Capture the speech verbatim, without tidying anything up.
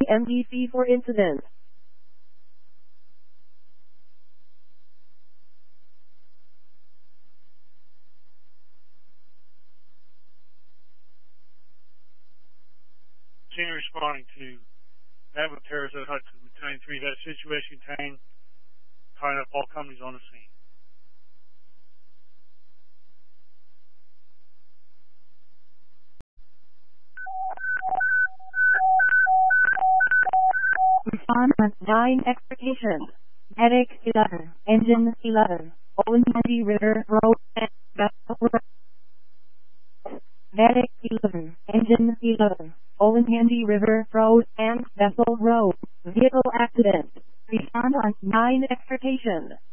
M D C for incident. Team responding to Admiral Terrace at Hudson, Battalion three, that situation contained, tying up all companies on the scene. Respondent nine expectation. Medic eleven, Engine eleven, Olentangy River Road and Vessel Road. Medic eleven, Engine eleven, Olentangy River Road and Vessel Road. Vehicle accident. Respondent nine expectation.